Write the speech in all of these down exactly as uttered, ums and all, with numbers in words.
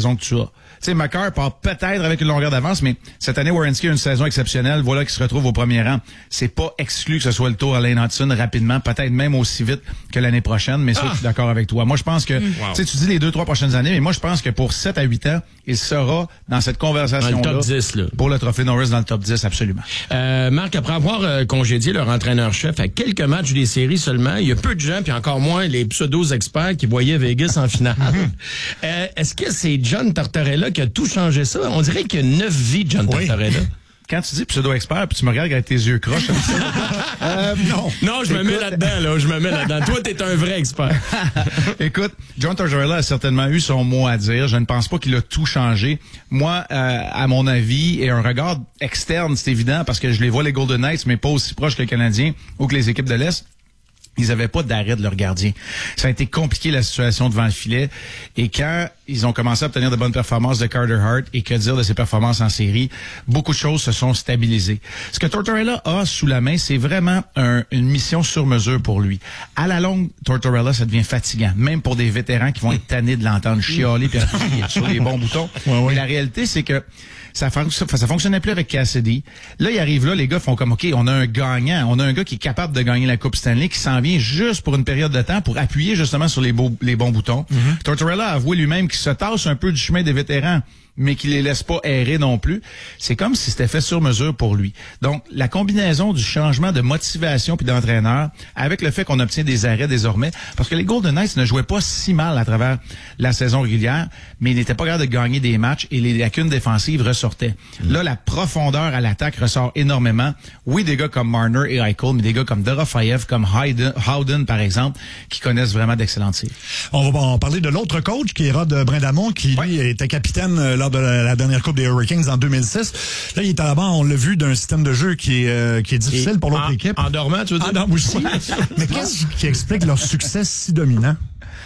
saison que tu as. Tu sais, Makar part peut-être avec une longueur d'avance, mais cette année, Werenski a une saison exceptionnelle. Voilà qui se retrouve au premier rang. C'est pas exclu que ce soit le tour à Lane Hudson rapidement, peut-être même aussi vite que l'année prochaine, mais ça, ah. je suis d'accord avec toi. Moi, je pense que, wow. tu sais, tu dis les deux, trois prochaines années, mais moi, je pense que pour sept à huit ans, il sera dans cette conversation-là. Dans le top dix, là. Pour le trophée Norris dans le top dix, absolument. Euh, Marc, après avoir euh, congédié leur entraîneur-chef à quelques matchs des séries seulement, il y a peu de gens, puis encore moins les pseudo-experts qui voyaient Vegas en finale. euh, est-ce que c'est John Tortorella qui a tout changé ça? On dirait qu'il y a neuf vies, John oui. Tortorella. Quand tu dis pseudo-expert, puis tu me regardes avec tes yeux croches. euh, non. Non, je me mets là-dedans, là. Je me mets là-dedans. Toi, t'es un vrai expert. Écoute, John Tortorella a certainement eu son mot à dire. Je ne pense pas qu'il a tout changé. Moi, euh, à mon avis, et un regard externe, c'est évident, parce que je les vois, les Golden Knights, mais pas aussi proches que les Canadiens ou que les équipes de l'Est. Ils avaient pas d'arrêt de leur gardien. Ça a été compliqué, la situation devant le filet. Et quand ils ont commencé à obtenir de bonnes performances de Carter Hart, et que dire de ses performances en série, beaucoup de choses se sont stabilisées. Ce que Tortorella a sous la main, c'est vraiment un, une mission sur mesure pour lui. À la longue, Tortorella, ça devient fatigant, même pour des vétérans qui vont être tannés de l'entendre chialer puis appuyer sur les bons boutons. Ouais, ouais. Et la réalité, c'est que ça, ça fonctionnait plus avec Cassidy. Là, ils arrivent là, les gars font comme, OK, on a un gagnant, on a un gars qui est capable de gagner la Coupe Stanley, qui s'en vient juste pour une période de temps pour appuyer justement sur les, beaux, les bons boutons. Mm-hmm. Tortorella a avoué lui-même qu'il se tasse un peu du chemin des vétérans, mais qu'il les laisse pas errer non plus. C'est comme si c'était fait sur mesure pour lui. Donc, la combinaison du changement de motivation puis d'entraîneur avec le fait qu'on obtient des arrêts désormais, parce que les Golden Knights ne jouaient pas si mal à travers la saison régulière, mais ils n'étaient pas capables de gagner des matchs et les lacunes défensives ressortaient. Mmh. Là, la profondeur à l'attaque ressort énormément. Oui, des gars comme Marner et Eichel, mais des gars comme Dorofaev, comme Hayden, Howden, par exemple, qui connaissent vraiment d'excellentes séries. On va en parler de l'autre coach, qui est Rod Brind'Amour, qui, lui, ouais. était capitaine euh, lors de la, la dernière Coupe des Hurricanes en deux mille six. Là, il est à l'avant, on l'a vu, d'un système de jeu qui est, euh, qui est difficile et pour l'autre en, équipe. En dormant, tu veux dire? En dormant aussi. Mais qu'est-ce qui explique leur succès si dominant?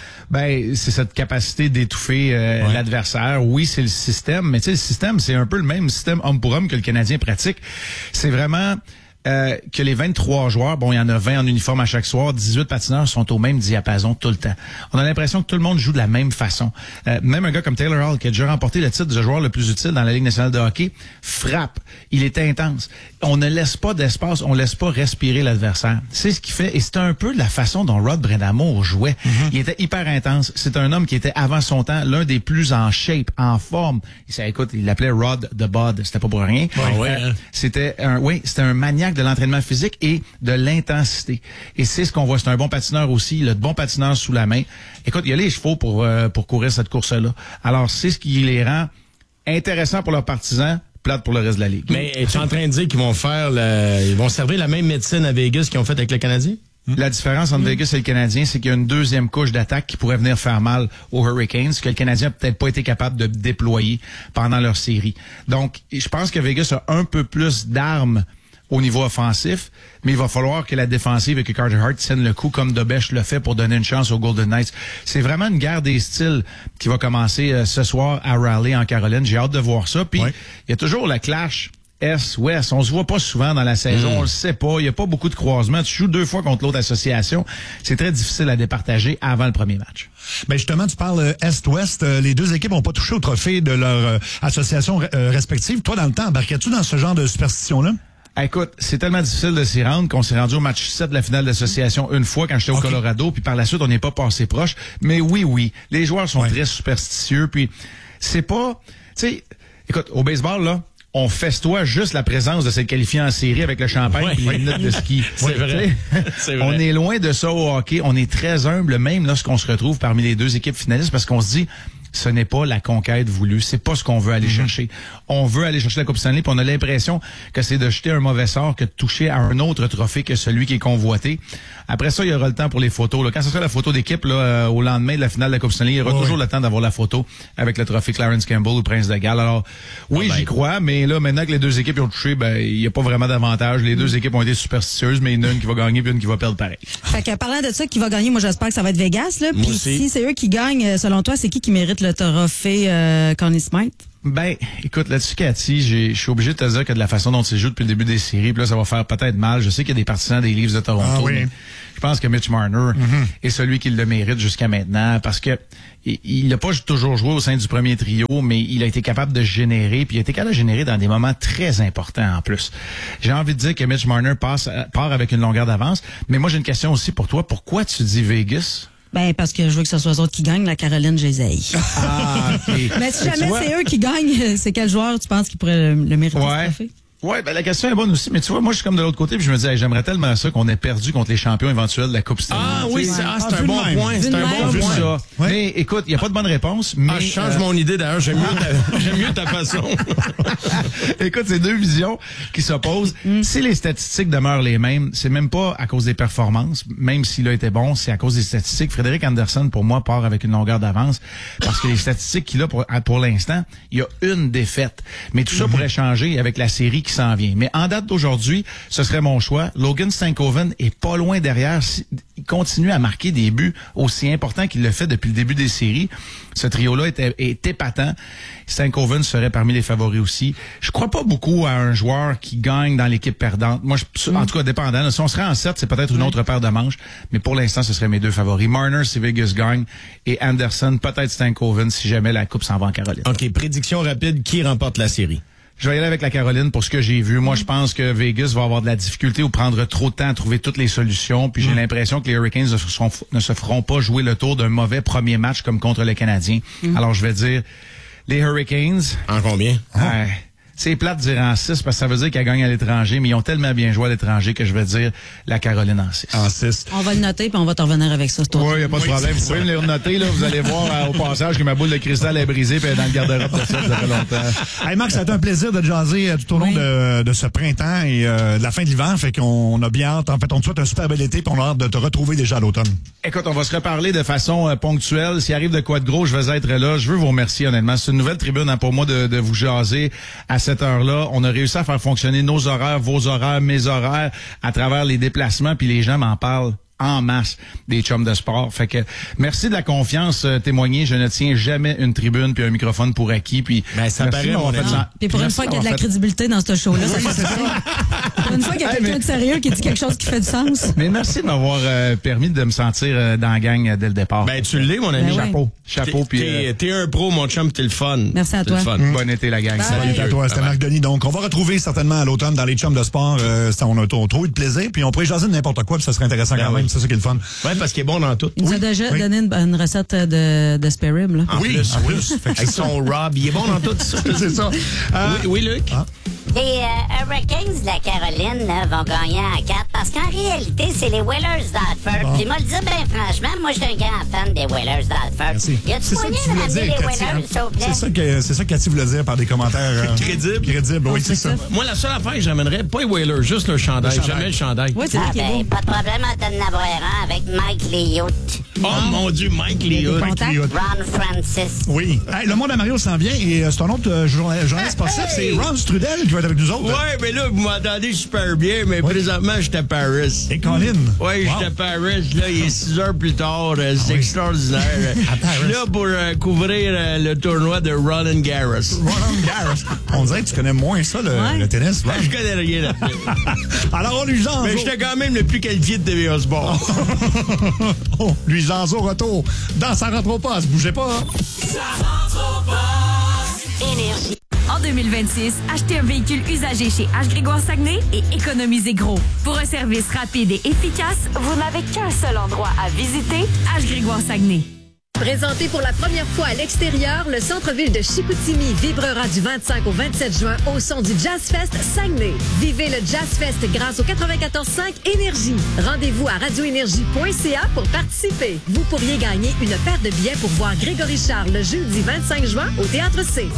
Ben, c'est cette capacité d'étouffer euh, ouais. l'adversaire. Oui, c'est le système, mais tu sais, le système, c'est un peu le même système homme pour homme que le Canadien pratique. C'est vraiment... Euh, que les vingt-trois joueurs, bon, il y en a vingt en uniforme à chaque soir, dix-huit patineurs sont au même diapason tout le temps. On a l'impression que tout le monde joue de la même façon. Euh, même un gars comme Taylor Hall, qui a déjà remporté le titre de joueur le plus utile dans la Ligue nationale de hockey, frappe. Il est intense. On ne laisse pas d'espace, on laisse pas respirer l'adversaire. C'est ce qui fait, et c'est un peu la façon dont Rod Brind'Amour jouait. Mm-hmm. Il était hyper intense. C'est un homme qui était avant son temps, l'un des plus en shape, en forme. Il s'est, écoute, il l'appelait Rod the Bod. C'était pas pour rien. Ouais, ouais, euh, hein. C'était un, oui, c'était un maniaque de l'entraînement physique et de l'intensité. Et c'est ce qu'on voit. C'est un bon patineur aussi. Il a de bons patineurs sous la main. Écoute, il y a les chevaux pour euh, pour courir cette course-là. Alors, c'est ce qui les rend intéressants pour leurs partisans, plate pour le reste de la Ligue. Mais es-tu en train de dire qu'ils vont faire le, ils vont servir la même médecine à Vegas qu'ils ont fait avec le Canadien? La différence entre Vegas et le Canadien, c'est qu'il y a une deuxième couche d'attaque qui pourrait venir faire mal aux Hurricanes, que le Canadien n'a peut-être pas été capable de déployer pendant leur série. Donc, je pense que Vegas a un peu plus d'armes au niveau offensif, mais il va falloir que la défensive et que Carter Hart tienne le coup comme Dobèche le fait pour donner une chance aux Golden Knights. C'est vraiment une guerre des styles qui va commencer euh, ce soir à Raleigh en Caroline. J'ai hâte de voir ça. Puis, il ouais. y a toujours la clash Est-Ouest. On se voit pas souvent dans la saison, mmh. on le sait pas. Il y a pas beaucoup de croisements. Tu joues deux fois contre l'autre association. C'est très difficile à départager avant le premier match. Ben justement, tu parles euh, Est-Ouest. Euh, les deux équipes n'ont pas touché au trophée de leur euh, association euh, respective. Toi, dans le temps, embarquais-tu dans ce genre de superstition-là? Écoute, c'est tellement difficile de s'y rendre qu'on s'est rendu au match sept de la finale d'association une fois quand j'étais au okay. Colorado, puis par la suite, on n'est pas passé proche. Mais oui, oui, les joueurs sont ouais. très superstitieux, puis c'est pas... Tu sais, écoute, au baseball, là, on festoie juste la présence de cette qualifiée en série avec le champagne ouais. et les minutes de ski. C'est vrai. C'est vrai. On est loin de ça au hockey. On est très humble, même lorsqu'on se retrouve parmi les deux équipes finalistes, parce qu'on se dit... ce n'est pas la conquête voulue, c'est pas ce qu'on veut aller mm-hmm. chercher. On veut aller chercher la Coupe Stanley, puis on a l'impression que c'est de jeter un mauvais sort que de toucher à un autre trophée que celui qui est convoité. Après ça, il y aura le temps pour les photos. Là. Quand ce sera la photo d'équipe là, euh, au lendemain de la finale de la Coupe Stanley, il y aura oh, toujours oui. le temps d'avoir la photo avec le trophée Clarence Campbell ou Prince de Galles. Alors, oui, oh, ben, j'y crois, mais là, maintenant que les deux équipes ont touché, ben il n'y a pas vraiment d'avantage. Les mm. deux équipes ont été superstitieuses, mais il y en a une qui va gagner puis une qui va perdre pareil. Fait que parlant de ça, qui va gagner, moi j'espère que ça va être Vegas. Là. Puis si c'est eux qui gagnent, selon toi, c'est qui qui mérite le trophée euh, Conn Smythe? Ben, écoute, là-dessus, Cathy, j'ai- je suis obligé de te dire que de la façon dont il joue depuis le début des séries, puis là, ça va faire peut-être mal. Je sais qu'il y a des partisans des Leafs de Toronto, Ah oui. mais je pense que Mitch Marner mm-hmm. est celui qui le mérite jusqu'à maintenant, parce que il n'a pas toujours joué au sein du premier trio, mais il a été capable de générer, puis il a été capable de générer dans des moments très importants en plus. J'ai envie de dire que Mitch Marner passe, part avec une longueur d'avance, mais moi, j'ai une question aussi pour toi. Pourquoi tu dis Vegas? Ben, parce que je veux que ce soit eux autres qui gagnent, la Caroline, je les haïs. Ah, OK. Mais si jamais c'est eux qui gagnent, c'est quel joueur tu penses qui pourrait le, le mériter Ouais. ce trophée? Ouais, ben la question est bonne aussi, mais tu vois, moi je suis comme de l'autre côté, puis je me dis, hey, j'aimerais tellement ça qu'on ait perdu contre les champions éventuels de la Coupe Stanley. Ah oui, Ouais. c'est, ah, c'est Ah, un vu bon de même. point. C'est Vu un de bon même. Vu point. ça. Ouais. Mais écoute, il n'y a pas de bonne réponse, mais... Ah, je change euh, mon idée d'ailleurs. J'aime mieux ta, j'aime mieux ta façon. Écoute, c'est deux visions qui s'opposent. Si les statistiques demeurent les mêmes, c'est même pas à cause des performances, même s'il a été bon, c'est à cause des statistiques. Frédéric Anderson, pour moi, part avec une longueur d'avance parce que les statistiques qu'il a pour, pour l'instant, il y a une défaite. Mais tout ça pourrait changer avec la série qui s'en vient. Mais en date d'aujourd'hui, ce serait mon choix. Logan Stankoven est pas loin derrière. Il continue à marquer des buts aussi importants qu'il le fait depuis le début des séries. Ce trio-là est, est épatant. Stankoven serait parmi les favoris aussi. Je crois pas beaucoup à un joueur qui gagne dans l'équipe perdante. Moi, je, en tout cas, dépendant. Là, si on serait en sept, c'est peut-être une autre paire de manches. Mais pour l'instant, ce seraient mes deux favoris. Marner, si Vegas gagne. Et Anderson, peut-être Stankoven, si jamais la Coupe s'en va en Caroline. OK, prédiction rapide. Qui remporte la série? Je vais y aller avec la Caroline pour ce que j'ai vu. Moi, je pense que Vegas va avoir de la difficulté ou prendre trop de temps à trouver toutes les solutions. Puis j'ai l'impression que les Hurricanes ne se, seront, ne se feront pas jouer le tour d'un mauvais premier match comme contre les Canadiens. Mm. Alors, je vais dire les Hurricanes. En combien? Ouais. C'est plate de dire en six parce que ça veut dire qu'elle gagne à l'étranger, mais ils ont tellement bien joué à l'étranger que je vais dire la Caroline en six. En six. On va le noter, puis on va te revenir avec ça, toi. Oui, il n'y a pas de problème. Vous pouvez me les renoter, là. Vous allez voir euh, au passage que ma boule de cristal est brisée puis elle est dans le garde-robe de ça, ça fait longtemps. Hey Marc, ça a été un plaisir de jaser euh, tout au long Oui. de, de ce printemps et euh, de la fin de l'hiver. Fait qu'on a bien hâte. En fait, on te souhaite un super bel été puis on a hâte de te retrouver déjà à l'automne. Écoute, on va se reparler de façon euh, ponctuelle. S'il arrive de quoi de gros, je vais être là. Je veux vous remercier, honnêtement. C'est une nouvelle tribune hein, pour moi de, de vous jaser à cette heure-là. On a réussi à faire fonctionner nos horaires, vos horaires, mes horaires à travers les déplacements, puis les gens m'en parlent en masse des chums de sport. Fait que merci de la confiance euh, témoignée. Je ne tiens jamais une tribune puis un microphone pour acquis. Puis Ben, ça merci paraît, d'avoir mon fait ami. ça. Puis pour une Merci fois qu'il y a de la d'avoir fait- crédibilité dans ce show-là, ça fait du bien. Pour une fois qu'il y a Hey, quelqu'un mais- de sérieux qui dit quelque chose qui fait du sens. Mais merci de m'avoir euh, permis de me sentir euh, dans la gang euh, dès le départ. Ben, tu l'es, mon ami. Ben oui. chapeau, chapeau. T'es, Puis t'es, euh, t'es un pro, mon chum, t'es le fun. Merci à T'es le toi. fun. bon été la gang. Bye. Salut. Salut à toi, c'était Bye-bye. Marc Denis. Donc, on va retrouver certainement à l'automne dans les chums de sport. Euh, ça, on a on a trop eu de plaisir. Puis on pourrait jaser de n'importe quoi, puis ça serait intéressant Ben quand oui. même. C'est ça qui est le fun. Ouais, parce qu'il est bon dans tout. Il nous a Oui, déjà oui. donné une, une recette de, de spare rib, là. En Oui, plus, en oui. plus. Fait que Avec c'est son Rob, il est bon dans tout ça. C'est ça. Euh, Oui, oui, Luc? Les euh, Hurricanes de la Caroline là, vont gagner en quatre parce qu'en réalité, c'est les Whalers d'Hartford. Puis moi, le dire bien franchement, moi, je suis un grand fan des Whalers d'Hartford. Merci. Y a-tu C'est ça que moyen tu de voulais ramener les dire, Cathy. Whalers, s'il vous plaît? C'est ça que c'est ça que Cathy voulait dire par des commentaires euh, Crédibles. Crédibles, oui, c'est ça. Moi, la seule affaire que j'amènerais, pas les Whalers, juste le chandail. Le chandail. Jamais le chandail. Oui, c'est Ah lui qui est ben, beau. pas de problème, on t'en avoir un avec Mike Liotte, Oh mon Dieu, Mike Liotte. Contact. Mike Liotte. Ron Francis. Oui. Hey, le monde à Mario s'en vient et euh, c'est un autre euh, journal- journaliste sportif, c'est Ron Strudel qui va être avec nous autres. Ouais, mais là, vous m'entendez super bien, mais présentement, j'étais à Paris. Et Colin. Ouais, Wow. j'étais à Paris, là, il est six heures plus tard, euh, c'est oui. extraordinaire. À Paris. Je suis là pour euh, couvrir euh, le tournoi de Roland Garros. Roland Garros. On dirait que tu connais moins ça, le, Ouais. le tennis. Ron. Je connais rien là-dedans. Alors, on lui jase. Mais j'étais quand même le plus qualifié de T V A Sport. Oh, lui jase au retour. Dans sa rentre au poste. Bougez pas. Énergie. En deux mille vingt-six, achetez un véhicule usagé chez H. Grégoire Saguenay et économisez gros. Pour un service rapide et efficace, vous n'avez qu'un seul endroit à visiter, H. Grégoire Saguenay. Présenté pour la première fois à l'extérieur, le centre-ville de Chicoutimi vibrera du vingt-cinq au vingt-sept juin au son du Jazz Fest Saguenay. Vivez le Jazz Fest grâce au quatre-vingt-quatorze cinq Énergie. Rendez-vous à radioénergie point c a pour participer. Vous pourriez gagner une paire de billets pour voir Grégory Charles le jeudi vingt-cinq juin au Théâtre C.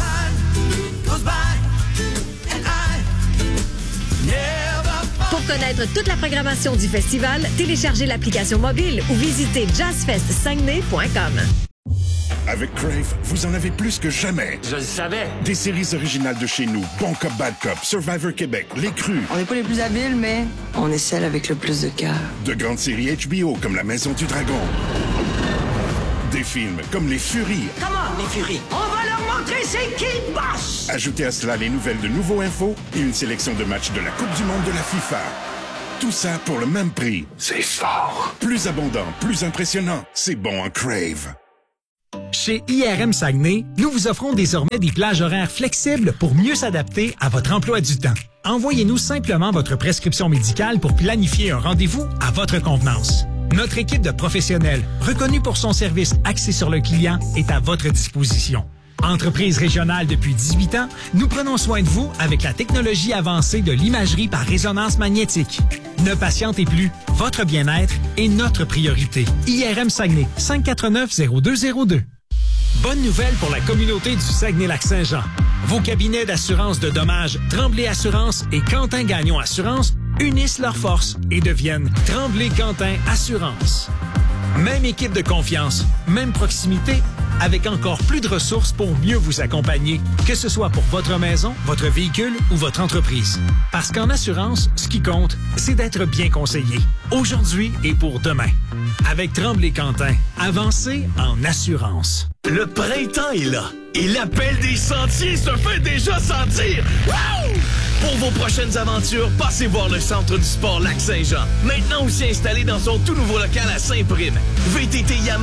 Pour connaître toute la programmation du festival, téléchargez l'application mobile ou visitez jazz fest saguenay point com. Avec Crave, vous en avez plus que jamais. Je le savais. Des séries originales de chez nous, Bon Cop, Bad Cop, Survivor Québec, Les Crus. On n'est pas les plus habiles, mais on est celle avec le plus de cœur. De grandes séries H B O comme La Maison du Dragon. Des films comme Les Furies. Comment, les furies? On va leur montrer c'est qui le boss! Ajoutez à cela les nouvelles de Nouveau Info et une sélection de matchs de la Coupe du monde de la FIFA. Tout ça pour le même prix. C'est fort. Plus abondant, plus impressionnant. C'est bon en Crave. Chez I R M Saguenay, nous vous offrons désormais des plages horaires flexibles pour mieux s'adapter à votre emploi du temps. Envoyez-nous simplement votre prescription médicale pour planifier un rendez-vous à votre convenance. Notre équipe de professionnels, reconnue pour son service axé sur le client, est à votre disposition. Entreprise régionale depuis dix-huit ans, nous prenons soin de vous avec la technologie avancée de l'imagerie par résonance magnétique. Ne patientez plus, votre bien-être est notre priorité. I R M Saguenay, cinq quatre neuf zéro deux zéro deux. Bonne nouvelle pour la communauté du Saguenay-Lac-Saint-Jean. Vos cabinets d'assurance de dommages Tremblay Assurance et Quentin Gagnon Assurance unissent leurs forces et deviennent Tremblay-Quentin Assurance. Même équipe de confiance, même proximité, avec encore plus de ressources pour mieux vous accompagner, que ce soit pour votre maison, votre véhicule ou votre entreprise. Parce qu'en assurance, ce qui compte, c'est d'être bien conseillé, aujourd'hui et pour demain. Avec Tremblay-Quentin, avancez en assurance. Le printemps est là et l'appel des sentiers se fait déjà sentir. Wow! Pour vos prochaines aventures, passez voir le Centre du sport Lac-Saint-Jean. Maintenant aussi installé dans son tout nouveau local à Saint-Prime. V T T Yamaha